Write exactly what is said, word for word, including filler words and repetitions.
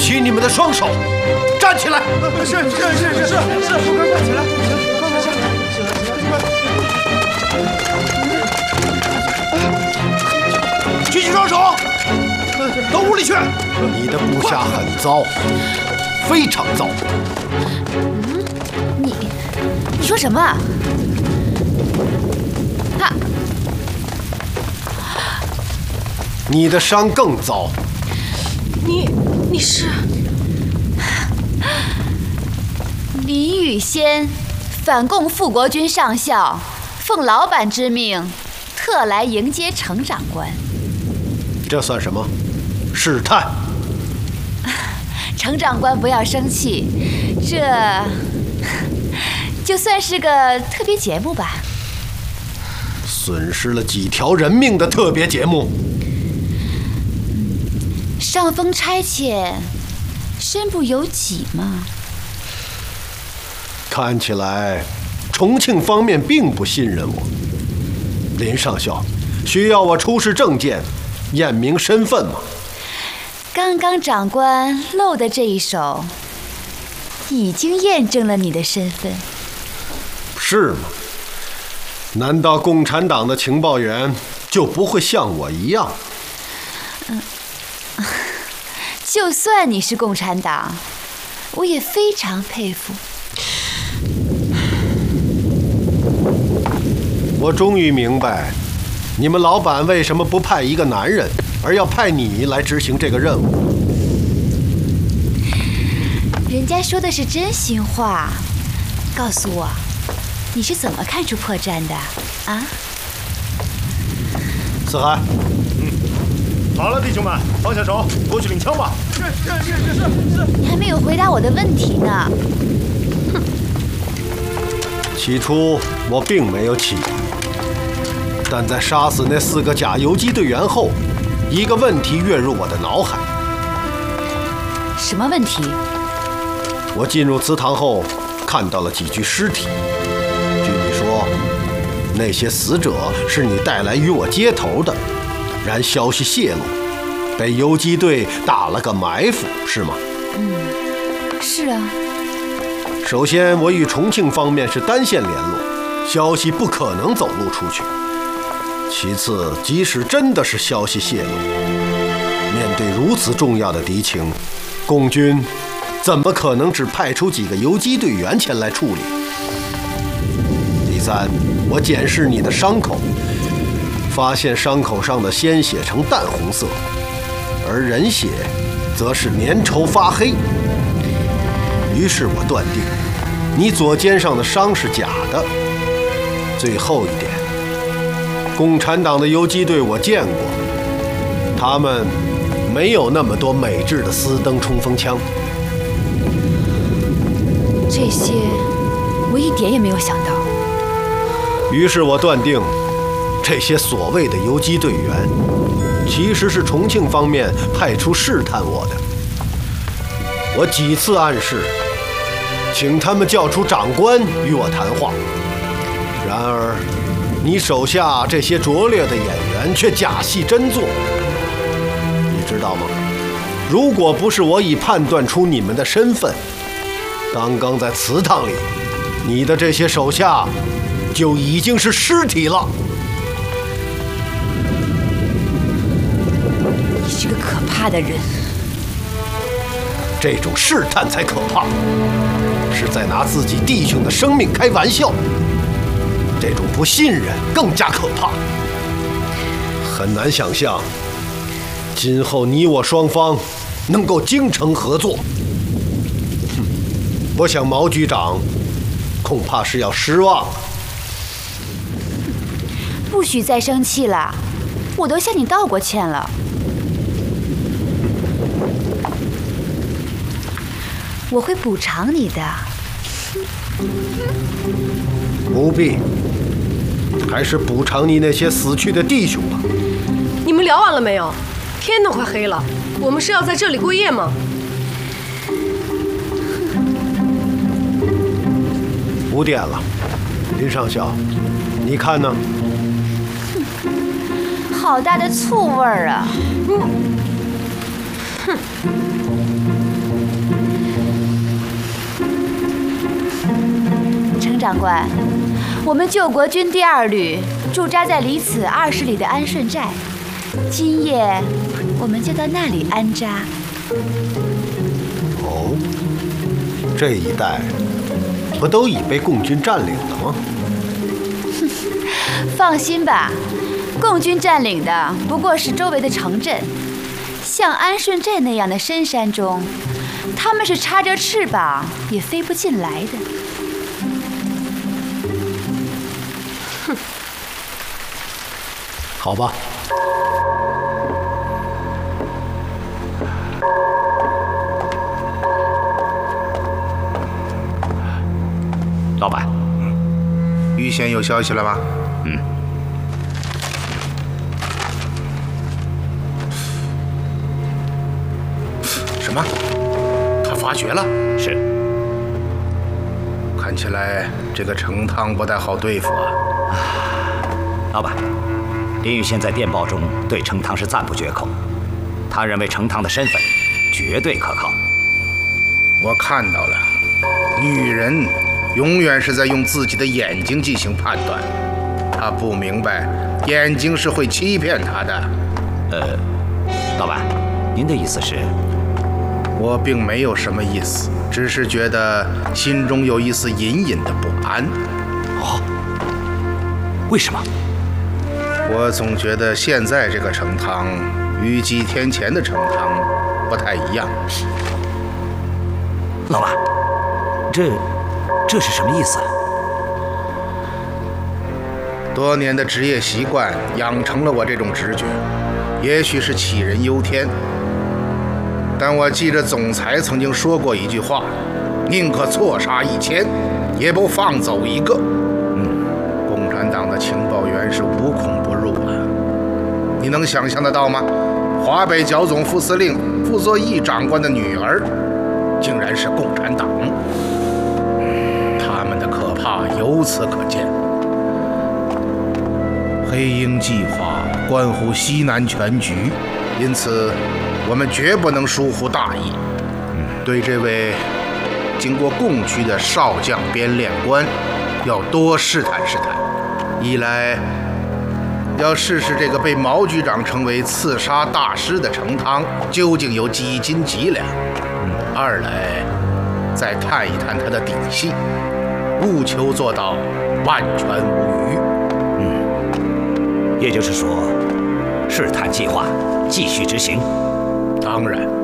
起你们的双手，站起来！ 是是是是是是，快快起来！快快起来！ 举起双手，到屋里去！你的部下很糟，非常糟。 嗯，你你说什么？他， 你的伤更糟。 你你是李雨仙，反共副国军上校，奉老板之命，特来迎接程长官。 这算什么？试探。 程长官不要生气，这就算是个特别节目吧。 损失了几条人命的特别节目。 上峰差遣，身不由己嘛。 看起来，重庆方面并不信任我。林上校，需要我出示证件，验明身份吗？ 刚刚长官露的这一手，已经验证了你的身份。 是吗？难道共产党的情报员就不会像我一样？ 嗯，就算你是共产党，我也非常佩服。 我终于明白，你们老板为什么不派一个男人，而要派你来执行这个任务。 人家说的是真心话，告诉我，你是怎么看出破绽的啊？ 四海， 嗯，好了，弟兄们，放下手，过去领枪吧。是是是是是是。 你还没有回答我的问题呢。哼。 起初我并没有起疑，但在杀死那四个假游击队员后，一个问题跃入我的脑海。 什么问题？ 我进入祠堂后，看到了几具尸体。据你说，那些死者是你带来与我接头的，然消息泄露，被游击队打了个埋伏，是吗？ 嗯，是啊。 首先，我与重庆方面是单线联络，消息不可能走露出去。其次，即使真的是消息泄露，面对如此重要的敌情，共军怎么可能只派出几个游击队员前来处理？第三，我检视你的伤口，发现伤口上的鲜血呈淡红色，而人血则是粘稠发黑。于是我断定，你左肩上的伤是假的。最后一点，共产党的游击队我见过，他们没有那么多美制的私登冲锋枪。 这些我一点也没有想到。 于是我断定，这些所谓的游击队员，其实是重庆方面派出试探我的。我几次暗示，请他们叫出长官与我谈话。然而，你手下这些拙劣的演员却假戏真做。你知道吗？如果不是我已判断出你们的身份，刚刚在祠堂里，你的这些手下就已经是尸体了。 你是个可怕的人。 这种试探才可怕，是在拿自己弟兄的生命开玩笑。这种不信任更加可怕。很难想象，今后你我双方能够精诚合作。哼，我想毛局长恐怕是要失望了。 不许再生气了，我都向你道过歉了。我会补偿你的。 不必，还是补偿你那些死去的弟兄吧。 你们聊完了没有？天都快黑了，我们是要在这里过夜吗？ 五点了，林上校，你看呢？ 好大的醋味儿啊！ 哼。 长官，我们救国军第二旅驻扎在离此二十里的安顺寨，今夜我们就到那里安扎。 哦，这一带不都已被共军占领了吗？ 放心吧，共军占领的不过是周围的城镇，像安顺寨那样的深山中，他们是插着翅膀也飞不进来的。 哼， 好吧。 老板， 于仙有消息了吗？ 嗯。 什么？他发觉了？ 是。 看起来这个程汤不太好对付啊。 老板，林宇轩在电报中对程汤是赞不绝口，他认为程汤的身份绝对可靠。 我看到了，女人永远是在用自己的眼睛进行判断，她不明白眼睛是会欺骗她的。 呃，老板，您的意思是？ 我并没有什么意思，只是觉得心中有一丝隐隐的不安。 哦，为什么？ 我总觉得现在这个程汤与几天前的程汤不太一样。 老板，这这是什么意思？ 多年的职业习惯养成了我这种直觉，也许是杞人忧天。但我记着总裁曾经说过一句话：宁可错杀一千，也不放走一个。嗯，共产党的情报员是无孔不入啊！你能想象得到吗？华北剿总副司令傅作义长官的女儿，竟然是共产党。他们的可怕由此可见。黑鹰计划关乎西南全局，因此我们绝不能疏忽大意。对这位经过共区的少将编练官，要多试探试探。一来要试试这个被毛局长称为刺杀大师的程汤究竟有几斤几两；二来再探一探他的底细，务求做到万全无虞。 嗯，也就是说，试探计划继续执行。 当然。